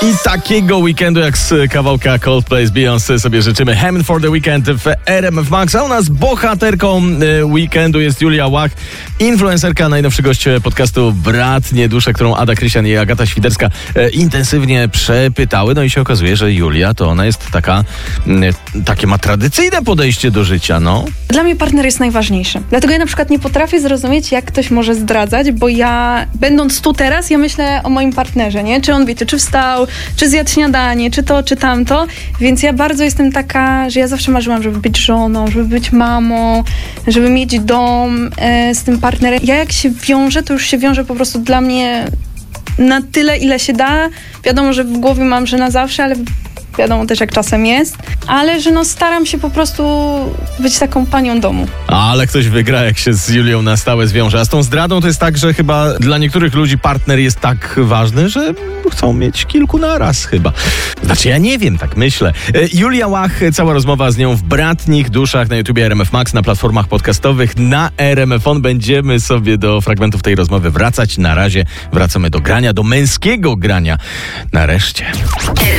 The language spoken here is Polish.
I takiego weekendu jak z kawałka Coldplay z Beyoncé sobie życzymy. Heaven for the Weekend w RMF Max. A u nas bohaterką weekendu jest Julia Łach, influencerka, najnowszy gość podcastu Bratnie Dusze, którą Ada Krysian i Agata Świderska intensywnie przepytały. No i się okazuje, że Julia to ona jest takie ma tradycyjne podejście do życia, no. Dla mnie partner jest najważniejszy. Dlatego ja na przykład nie potrafię zrozumieć, jak ktoś może zdradzać, bo ja, będąc tu teraz, ja myślę o moim partnerze, nie? Czy on wie, czy wstał, czy zjadł śniadanie, czy to, czy tamto. Więc ja bardzo jestem taka, że ja zawsze marzyłam, żeby być żoną, żeby być mamą, żeby mieć dom z tym partnerem. Ja jak się wiążę, to już się wiąże po prostu dla mnie na tyle, ile się da. Wiadomo, że w głowie mam, że na zawsze, ale wiadomo też, jak czasem jest. Ale że staram się po prostu być taką panią domu. Ale ktoś wygra, jak się z Julią na stałe zwiąże. A z tą zdradą to jest tak, że chyba dla niektórych ludzi partner jest tak ważny, że chcą mieć kilku naraz chyba. Znaczy ja nie wiem, tak myślę. Julia Łach, cała rozmowa z nią w Bratnich Duszach na YouTubie RMF Max, na platformach podcastowych, na RMF On. Będziemy sobie do fragmentów tej rozmowy wracać. Na razie wracamy do grania, do męskiego grania. Nareszcie.